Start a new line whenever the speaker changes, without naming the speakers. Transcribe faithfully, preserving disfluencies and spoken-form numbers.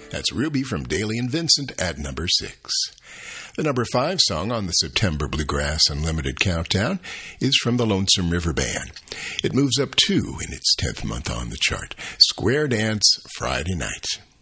That's Ruby from Daly and Vincent at number six. The number five song on the September Bluegrass Unlimited Countdown is from the Lonesome River Band. It moves up two in its tenth month on the chart. Square Dance Friday Night.